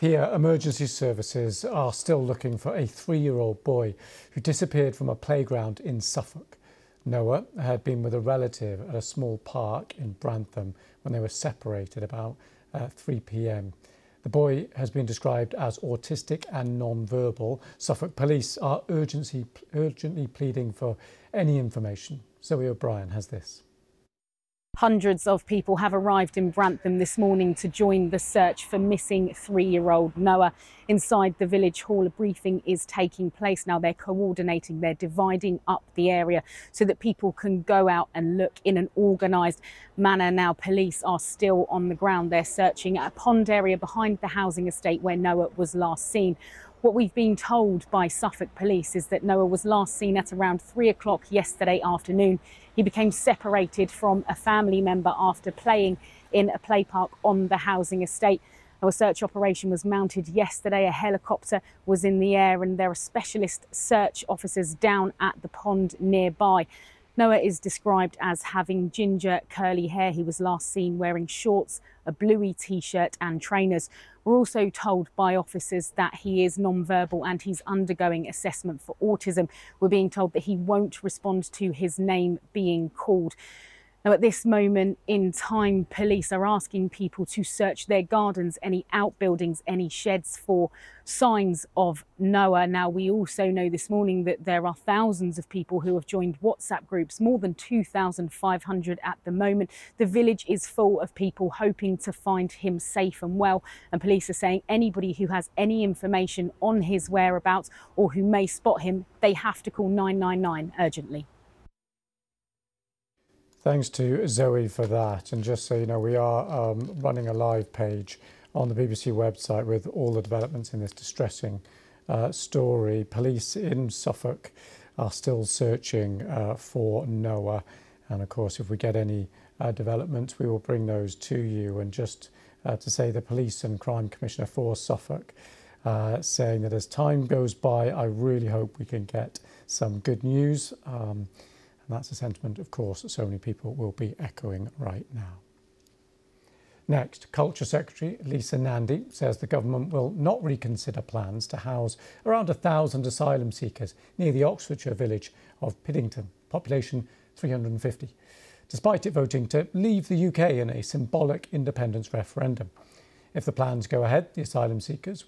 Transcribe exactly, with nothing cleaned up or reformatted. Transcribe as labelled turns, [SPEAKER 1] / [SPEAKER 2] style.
[SPEAKER 1] Here, emergency services are still looking for a three-year-old boy who disappeared from a playground in Suffolk. Noah had been with a relative at a small park in Brantham when they were separated about uh, three p m. The boy has been described as autistic and non-verbal. Suffolk police are urgently, urgently pleading for any information. Zoe O'Brien has this.
[SPEAKER 2] Hundreds of people have arrived in Brantham this morning to join the search for missing three-year-old Noah. Inside the village hall, a briefing is taking place. Now they're coordinating, they're dividing up the area so that people can go out and look in an organised manner. Now police are still on the ground. They're searching a pond area behind the housing estate where Noah was last seen. What we've been told by Suffolk police is that Noah was last seen at around three o'clock yesterday afternoon. He became separated from a family member after playing in a play park on the housing estate. A search operation was mounted yesterday. A helicopter was in the air and there are specialist search officers down at the pond nearby. Noah is described as having ginger curly hair. He was last seen wearing shorts, a bluey t-shirt and trainers. We're also told by officers that he is non-verbal and he's undergoing assessment for autism. We're being told that he won't respond to his name being called. Now, at this moment in time, police are asking people to search their gardens, any outbuildings, any sheds for signs of Noah. Now, we also know this morning that there are thousands of people who have joined WhatsApp groups, more than two thousand five hundred at the moment. The village is full of people hoping to find him safe and well. And police are saying anybody who has any information on his whereabouts or who may spot him, they have to call nine nine nine urgently.
[SPEAKER 1] Thanks to Zoe for that. And just so you know, we are um, running a live page on the B B C website with all the developments in this distressing uh, story. Police in Suffolk are still searching uh, for Noah. And of course, if we get any uh, developments, we will bring those to you. And just uh, to say, the Police and Crime Commissioner for Suffolk uh, saying that as time goes by, I really hope we can get some good news. Um, And that's a sentiment, of course, that so many people will be echoing right now. Next, Culture Secretary Lisa Nandy says the government will not reconsider plans to house around a thousand asylum seekers near the Oxfordshire village of Piddington, population three hundred fifty, despite it voting to leave the U K in a symbolic independence referendum. If the plans go ahead, the asylum seekers